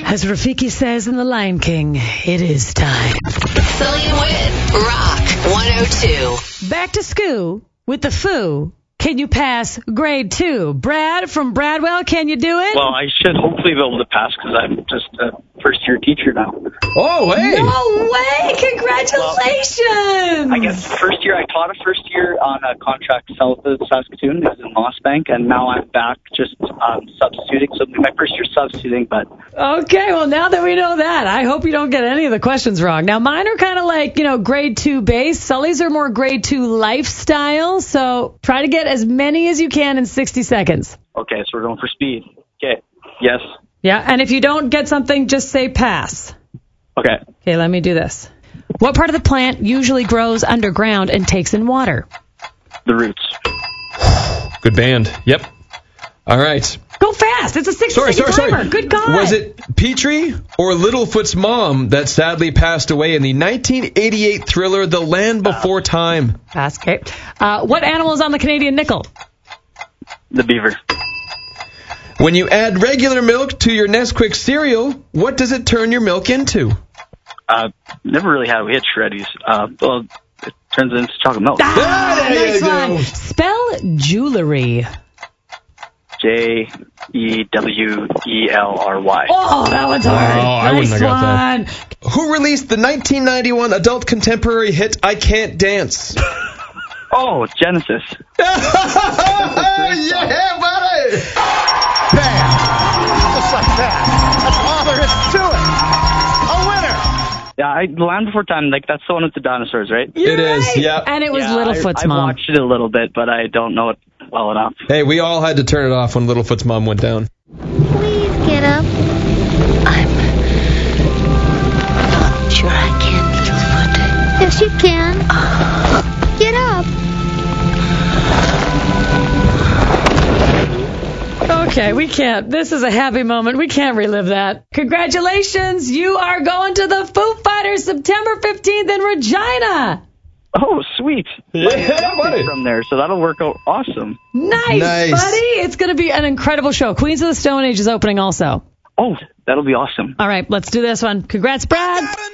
As Rafiki says in The Lion King, it is time. Sully and Wit, Rock 102. Back to school with the Foo. Can you pass grade 2? Brad from Bradwell, can you do it? Well, I should hopefully be able to pass because I'm just a first-year teacher now. Oh, hey! No way! Congratulations! I guess first year, I taught a first year on a contract south of Saskatoon. It was in Mossbank, and now I'm back just substituting. So it'll be my first year substituting, but... Okay, well, now that we know that, I hope you don't get any of the questions wrong. Now, mine are kind of like, grade 2 base. Sully's are more grade 2 lifestyle, so try to get as many as you can in 60 seconds. Okay, so we're going for speed. Okay, yes. Yeah, and if you don't get something, just say pass. Okay. Okay, let me do this. What part of the plant usually grows underground and takes in water? The roots. Good band. Yep. All right. Go fast. It's a 60-second timer. Good God. Was it Petrie or Littlefoot's mom that sadly passed away in the 1988 thriller The Land Before Time? Pass. Okay. What animal is on the Canadian nickel? The beaver. When you add regular milk to your Nesquik cereal, what does it turn your milk into? Never really had. We had Shreddies. Well, it turns into chocolate milk. Nice one. Spell jewelry. Jewelry. Oh, that one's hard. I wouldn't have got that. Nice Who released the 1991 adult contemporary hit I Can't Dance? Oh, Genesis. Yeah, buddy! Bam! Just like that. That's all there is to it. A winner! Yeah, The Land Before Time, that's the one with the dinosaurs, right? It is, yeah. And it was Littlefoot's I mom. watched it a little bit, but I don't know it well enough. Hey, we all had to turn it off when Littlefoot's mom went down. Please get up. I'm not sure I can, Littlefoot. Yes, you can. Get up. Okay, we can't. This is a happy moment. We can't relive that. Congratulations. You are going to the Foo Fighters September 15th in Regina. Oh, sweet. Yeah, buddy. From there, so that'll work out awesome. Nice, buddy. It's going to be an incredible show. Queens of the Stone Age is opening also. Oh, that'll be awesome. All right, let's do this one. Congrats, Brad.